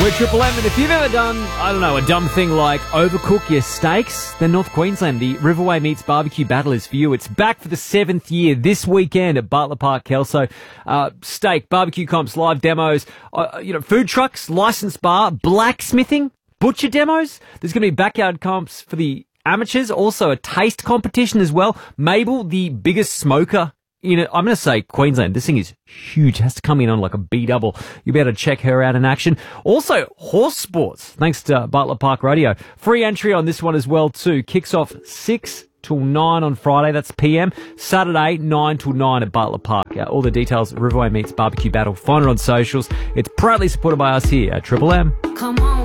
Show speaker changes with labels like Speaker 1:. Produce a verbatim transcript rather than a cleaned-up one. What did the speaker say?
Speaker 1: We're Triple M, and if you've ever done, I don't know, a dumb thing like overcook your steaks, then North Queensland, the Riverway Meats Barbecue Battle is for you. It's back for the seventh year this weekend at Butler Park, Kelso. Uh, steak, barbecue comps, live demos, uh, you know, food trucks, licensed bar, blacksmithing, butcher demos. There's going to be backyard comps for the amateurs, also a taste competition as well. Mabel, the biggest smoker, you know, I'm going to say Queensland. This thing is huge. Has to come in on like a B double. You'll be able to check her out in action. Also, horse sports, thanks to Butler Park Radio. Free entry on this one as well too. Kicks off six till nine on Friday. That's P M. Saturday, nine till nine at Butler Park. Uh, all the details, Riverway Meats Barbecue Battle. Find it on socials. It's proudly supported by us here at Triple M.
Speaker 2: Come on.